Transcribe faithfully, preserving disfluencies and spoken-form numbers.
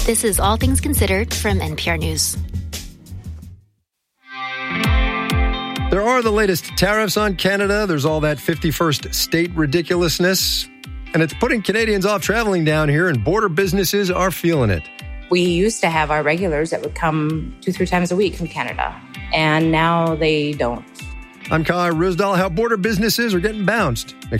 This is All Things Considered from N P R News. There are the latest tariffs on Canada. There's all that fifty-first state ridiculousness. And it's putting Canadians off traveling down here, and border businesses are feeling it. We used to have our regulars that would come two, three times a week from Canada, and now they don't. I'm Kai Risdal. How border businesses are getting bounced.